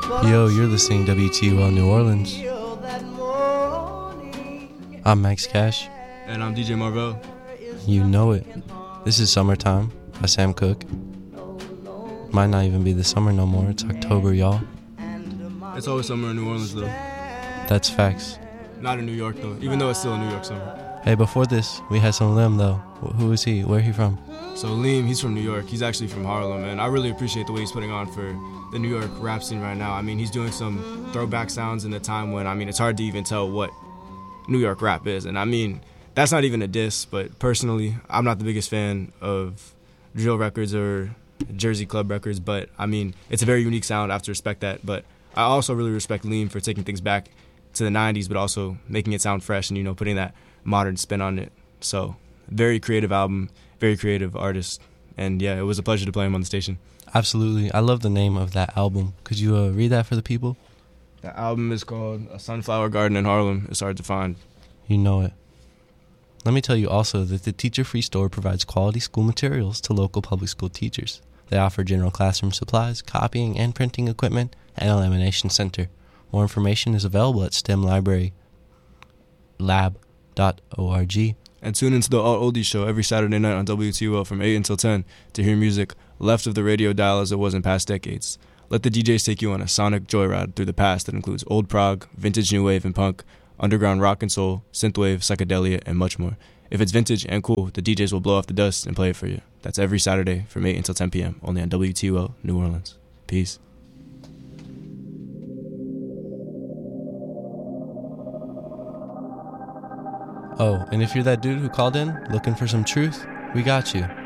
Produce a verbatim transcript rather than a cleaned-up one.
Yo, you're listening to W T U L New Orleans. I'm Max Cash. And I'm D J Marvell. You know it. This is Summertime by Sam Cooke. Might not even be the summer no more. It's October, y'all. It's always summer in New Orleans, though. That's facts. Not in New York, though, even though it's still a New York summer. Hey, before this, we had some Lim, though. Wh- Who is he? Where he from? So Liam, he's from New York. He's actually from Harlem, and I really appreciate the way he's putting on for the New York rap scene right now. I mean, he's doing some throwback sounds in a time when, I mean, it's hard to even tell what New York rap is. And I mean, that's not even a diss, but personally, I'm not the biggest fan of drill records or Jersey club records, but I mean, it's a very unique sound. I have to respect that. But I also really respect Liam for taking things back to the nineties, but also making it sound fresh and, you know, putting that modern spin on it. So, very creative album, very creative artist. And yeah, it was a pleasure to play him on the station. Absolutely. I love the name of that album. Could you uh, read that for the people? The album is called A Sunflower Garden in Harlem. It's hard to find. You know it. Let me tell you also that the Teacher Free Store provides quality school materials to local public school teachers. They offer general classroom supplies, copying and printing equipment, and a lamination center. More information is available at stem library lab dot org. And tune into the All Oldies show every Saturday night on W T U L from eight until ten to hear music left of the radio dial as it was in past decades. Let the D Js take you on a sonic joyride through the past that includes old prog, vintage new wave and punk, underground rock and soul, synthwave, psychedelia, and much more. If it's vintage and cool, the D Js will blow off the dust and play it for you. That's every Saturday from eight until ten p.m. only on W T U L New Orleans. Peace. Oh, and if you're that dude who called in looking for some truth, we got you.